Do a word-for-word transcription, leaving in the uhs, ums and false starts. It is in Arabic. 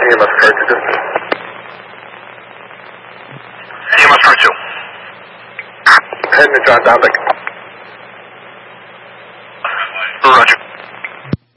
E M S for two. E M S for two. Heading to John Dominic. Roger.